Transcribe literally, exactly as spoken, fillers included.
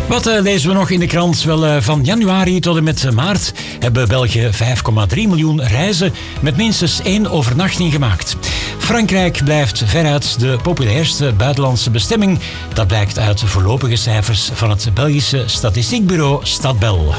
Wat uh, lezen we nog in de krant? Wel, uh, van januari tot en met maart hebben België vijf komma drie miljoen reizen met minstens één overnachting gemaakt. Frankrijk blijft veruit de populairste buitenlandse bestemming. Dat blijkt uit voorlopige cijfers van het Belgische statistiekbureau Stadbel.